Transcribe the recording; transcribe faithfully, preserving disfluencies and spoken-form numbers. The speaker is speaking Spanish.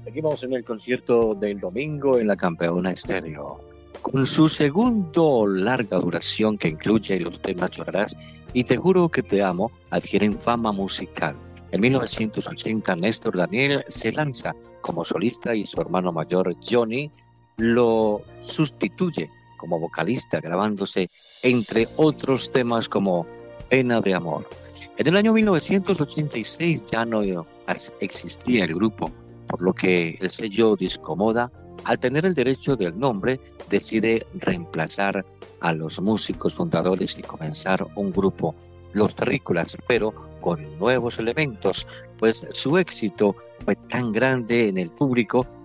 Seguimos en el concierto del domingo en la Campeona Estéreo, con su segundo larga duración que incluye los temas Llorarás y Te juro que te amo, adquieren fama musical. En mil novecientos ochenta, Néstor Daniel se lanza como solista y su hermano mayor, Johnny, lo sustituye como vocalista, grabándose entre otros temas como Pena de Amor. En el año mil novecientos ochenta y seis ya no existía el grupo, por lo que el sello Discomoda, al tener el derecho del nombre, decide reemplazar a los músicos fundadores y comenzar un grupo, Los Terrícolas, pero con nuevos elementos, pues su éxito fue tan grande en el público